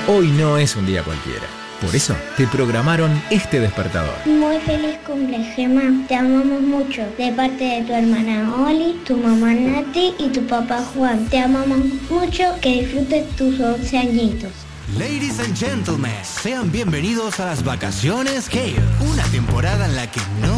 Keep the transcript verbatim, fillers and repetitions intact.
Hoy no es un día cualquiera. Por eso te programaron este despertador. Muy feliz cumple, Gemma. Te amamos mucho. De parte de tu hermana Oli, tu mamá Nati y tu papá Juan. Te amamos mucho. Que disfrutes tus once añitos. Ladies and gentlemen, sean bienvenidos a las vacaciones Cave. Una temporada en la que no